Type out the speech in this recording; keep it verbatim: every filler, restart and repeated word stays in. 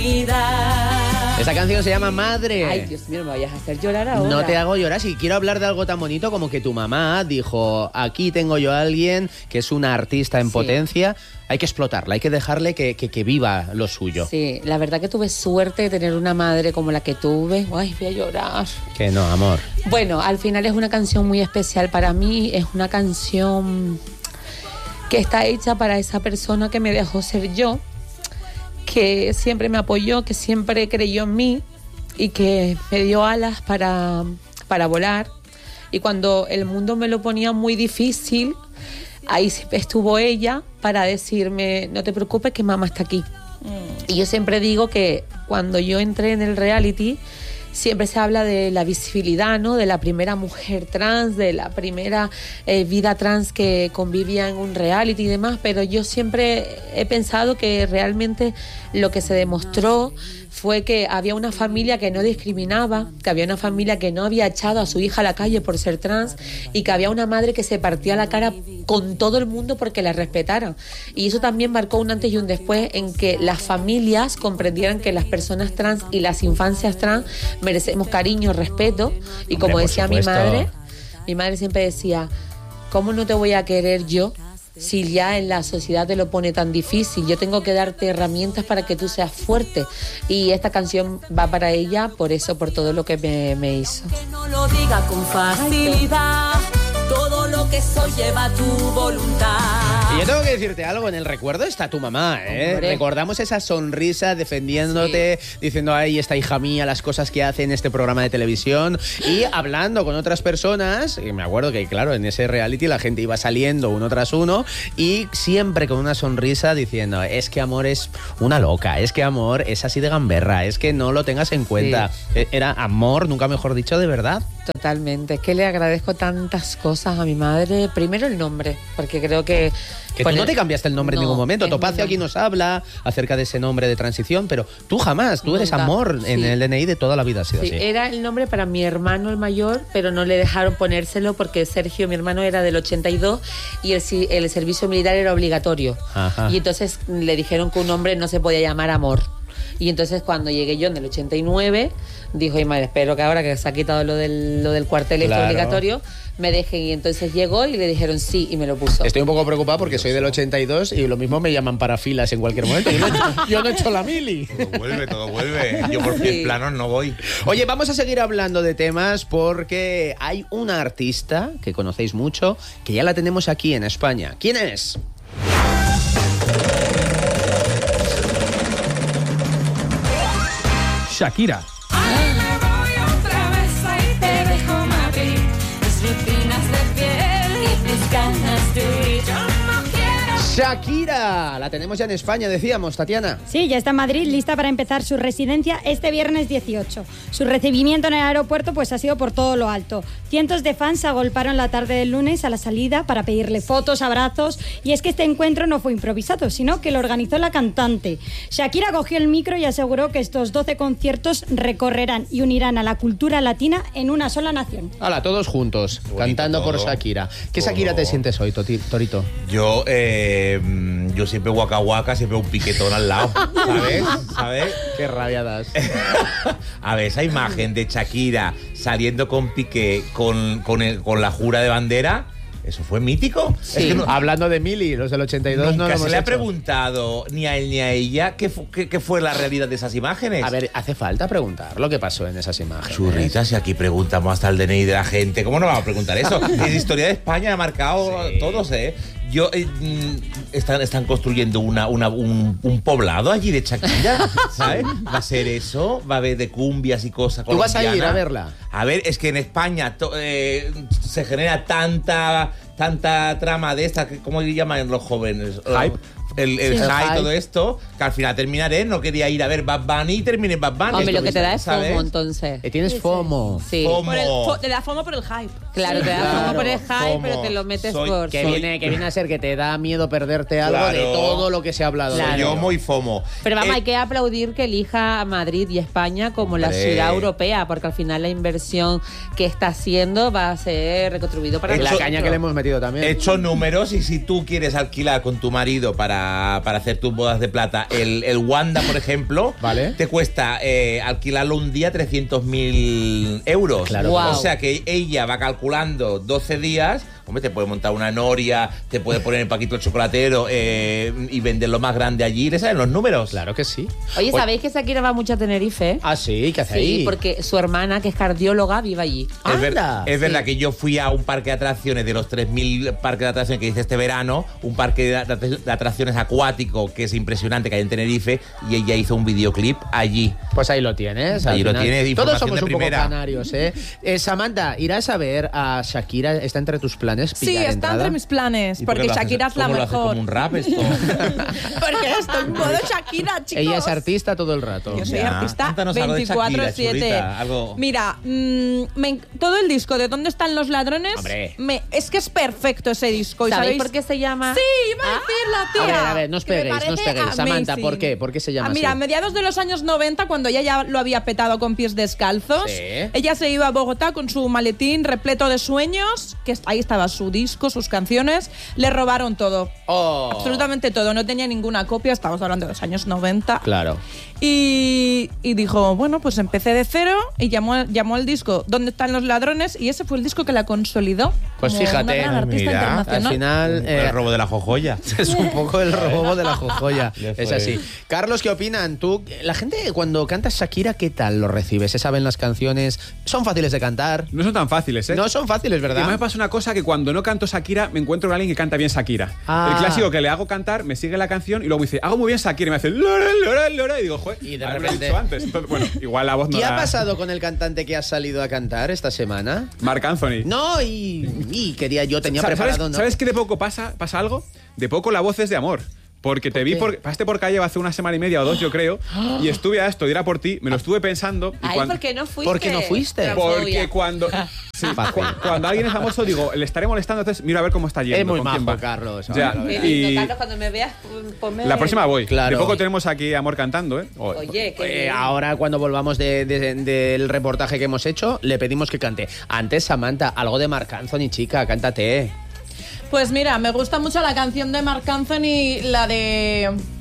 Esta canción se llama Madre. Ay, Dios mío, me vayas a hacer llorar ahora. No te hago llorar. Si quiero hablar de algo tan bonito como que tu mamá dijo, aquí tengo yo a alguien que es una artista en sí. potencia, hay que explotarla, hay que dejarle que, que, que viva lo suyo. Sí, la verdad que tuve suerte de tener una madre como la que tuve. Ay, voy a llorar. Que no, amor. Bueno, al final es una canción muy especial para mí, es una canción que está hecha para esa persona que me dejó ser yo, que siempre me apoyó, que siempre creyó en mí y que me dio alas para, para volar. Y cuando el mundo me lo ponía muy difícil, ahí estuvo ella para decirme, no te preocupes que mamá está aquí. Mm. Y yo siempre digo que cuando yo entré en el reality, siempre se habla de la visibilidad, ¿no? De la primera mujer trans, de la primera eh, vida trans que convivía en un reality y demás, pero yo siempre he pensado que realmente lo que se demostró fue que había una familia que no discriminaba, que había una familia que no había echado a su hija a la calle por ser trans y que había una madre que se partía la cara con todo el mundo porque la respetaran. Y eso también marcó un antes y un después en que las familias comprendieran que las personas trans y las infancias trans merecemos cariño, respeto. Y como Hombre, decía mi madre, mi madre siempre decía, ¿cómo no te voy a querer yo si ya en la sociedad te lo pone tan difícil? Yo tengo que darte herramientas para que tú seas fuerte. Y esta canción va para ella por eso, por todo lo que me, me hizo. Que no lo diga con facilidad, todo lo que soy lleva tu voluntad. Y yo tengo que decirte algo, en el recuerdo está tu mamá, ¿eh? Hombre. Recordamos esa sonrisa defendiéndote, sí. diciendo, ay, esta hija mía, las cosas que hace en este programa de televisión, y hablando con otras personas, y me acuerdo que, claro, en ese reality la gente iba saliendo uno tras uno, y siempre con una sonrisa diciendo, es que Amor es una loca, es que Amor es así de gamberra, es que no lo tengas en cuenta. Sí. Era amor, nunca mejor dicho, de verdad. Totalmente, es que le agradezco tantas cosas a mi madre. Primero el nombre, porque creo que... Que tú no te cambiaste el nombre no, en ningún momento. Topacio aquí nos habla acerca de ese nombre de transición, pero tú jamás, tú eres Amor sí. en el D N I de toda la vida ha sido sí, así. Era el nombre para mi hermano el mayor, pero no le dejaron ponérselo porque Sergio, mi hermano, era del ochenta y dos y el, el servicio militar era obligatorio. Ajá. Y entonces le dijeron que un hombre no se podía llamar Amor. Y entonces cuando llegué yo en el ochenta y nueve, dijo, y madre, espero que ahora que se ha quitado lo del, lo del cuartel claro. este obligatorio, me dejen. Y entonces llegó y le dijeron sí, y me lo puso. Estoy un poco preocupada porque soy del ochenta y dos y lo mismo me llaman para filas en cualquier momento. Yo no he hecho, yo no he hecho la mili. Todo vuelve, todo vuelve. Yo por fin planos no voy. Oye, vamos a seguir hablando de temas porque hay una artista que conocéis mucho que ya la tenemos aquí en España. ¿Quién es? Shakira. Shakira, la tenemos ya en España, decíamos, Tatiana. Sí, ya está en Madrid, lista para empezar su residencia este viernes dieciocho. Su recibimiento en el aeropuerto pues ha sido por todo lo alto. Cientos de fans se agolparon la tarde del lunes a la salida para pedirle fotos, abrazos, y es que este encuentro no fue improvisado, sino que lo organizó la cantante. Shakira cogió el micro y aseguró que estos doce conciertos recorrerán y unirán a la cultura latina en una sola nación. Hala, todos juntos, bonito, cantando todo. Por Shakira. ¿Qué todo. Shakira te sientes hoy, Torito? Yo, eh... yo siempre guaca guaca, siempre un piquetón al lado, ¿sabes? ¿Sabes? Qué rabia das. A ver, esa imagen de Shakira saliendo con Piqué, con, con, el, con la jura de bandera, ¿eso fue mítico? Sí. Es que no, hablando de Mili, los del ochenta y dos no lo hemos se le hecho. ha preguntado ni a él ni a ella qué, fu- qué, qué fue la realidad de esas imágenes. A ver, hace falta preguntar lo que pasó en esas imágenes. Churritas, si aquí preguntamos hasta el D N I de la gente, ¿cómo no vamos a preguntar eso? Es historia de España, ha marcado sí. todos, ¿eh? Yo, eh, están, están construyendo una, una, un, un poblado allí de Shakira, ¿sabes? Va a ser eso, va a haber de cumbias y cosas colombianas. ¿Tú vas a ir a verla? A ver, es que en España to, eh, se genera tanta tanta trama de esta, ¿cómo le llaman los jóvenes? Hype. El, el sí, hype, hype, todo esto, que al final terminaré, no quería ir a ver Bad Bunny y terminé en Bad Bunny. Hombre, lo que te da es ¿sabes? FOMO, entonces. Eh, tienes FOMO. Sí. FOMO. Por el, fo, te da FOMO por el hype. Claro, te da Claro, FOMO por el hype, FOMO. pero te lo metes Soy- por... Que Soy- viene, que viene a ser que te da miedo perderte algo Claro. de todo lo que se ha hablado. Claro. de Yo ello. muy FOMO. Pero vamos, Eh, hay que aplaudir que elija a Madrid y España como la Hombre. ciudad europea, porque al final la inversión que está haciendo va a ser recontribuido para Y la nosotros. caña que le hemos metido también. He hecho números y si tú quieres alquilar con tu marido para para, para hacer tus bodas de plata. El, el Wanda, por ejemplo, ¿vale? te cuesta eh, alquilarlo un día trescientos mil euros. Claro. Wow. O sea que ella va calculando doce días. Hombre, te puede montar una noria, te puede poner el paquito de chocolatero eh, y venderlo más grande allí. ¿Le saben los números? Claro que sí. Oye, Pues- ¿sabéis que Shakira va mucho a Tenerife? Ah, sí, ¿qué hace Sí, ahí? porque su hermana, que es cardióloga, vive allí. Es, ver- Anda. es verdad Sí. que yo fui a un parque de atracciones de los tres mil parques de atracciones que hice este verano, un parque de, at- de atracciones acuático que es impresionante, que hay en Tenerife, y ella hizo un videoclip allí. Pues ahí lo tienes. Ahí al lo final. tienes, Todos información somos de un poco primera. canarios, ¿eh? Eh, Samantha, ¿irás a ver a Shakira? ¿Está entre tus planes Sí, pillar está entrada? entre mis planes, ¿Y por qué porque lo haces- Shakira es la cómo lo haces, mejor. como un rap esto? Porque estoy en modo Shakira, chicos. Ella es artista todo el rato. Yo soy Ya. artista Cuéntanos algo de veinticuatro Shakira, siete. chulita, algo- Mira, mm, me en- todo el disco de ¿Dónde están los ladrones? Hombre. Me, es que es perfecto ese disco. ¿Y ¿Sabéis sabéis por qué se llama? Sí, iba a decirla, A tía. ver, a ver, no os que me peguéis, no os parece peguéis. Samantha, amazing. ¿por qué? ¿Por qué se llama Ah, Mira, a así? mediados de los años noventa, cuando ella ya lo había petado con pies descalzos, Sí. ella se iba a Bogotá con su maletín repleto de sueños, que ahí estaba su disco, sus canciones, le robaron todo. Oh. Absolutamente todo, no tenía ninguna copia, estamos hablando de los años noventa. Claro. Y, y dijo, bueno, pues empecé de cero y llamó, llamó al disco ¿Dónde están los ladrones? Y ese fue el disco que la consolidó. Pues como fíjate, una gran ay, artista mira, internacional. Al final... eh, el robo de la jojoya. es un poco el robo de la jojoya. Le Es fue. así. Carlos, ¿qué opinan? Tú, la gente cuando cantas Shakira, ¿qué tal lo recibe? ¿Se saben las canciones? ¿Son fáciles de cantar? No son tan fáciles, ¿eh? No son fáciles, Y además ¿verdad? me pasa una cosa que cuando no canto Shakira me encuentro con alguien que canta bien Shakira. Ah. El clásico que le hago cantar, me sigue la canción y luego dice, hago muy bien Shakira y me hace lora, lora, lora y digo, joder, Y de haberlo repente- dicho antes. Entonces, bueno, igual la voz no ¿Qué ha da- pasado con el cantante que ha salido a cantar esta semana? Marc Anthony. No, y, y quería yo, tenía Sa- preparado, ¿Sabes, ¿no? ¿Sabes que de poco pasa, pasa algo? De poco la voz es de amor. Porque te vi qué? por, pasaste por calle hace una semana y media o dos, yo creo, y estuve a esto, y era por ti, me lo estuve pensando. Y Ay, cuan- ¿por qué no fuiste? ¿Por qué no fuiste? Transfobia. Porque cuando, sí, Fácil. cu- cuando alguien es famoso, digo, le estaré molestando, entonces mira a ver cómo está yendo. Es muy con quién majo, va. Carlos. Ya. ahora lo Qué verás. lindo, Y- Carlos, cuando me veas, ponme... La próxima voy. Claro. De poco tenemos aquí a Amor cantando, ¿eh? O- Oye, qué Eh, bien. ahora cuando volvamos de- de- del reportaje que hemos hecho, le pedimos que cante. Antes, Samantha, algo de Marc Anthony, chica, cántate. Pues mira, me gusta mucho la canción de Marc Anthony, la de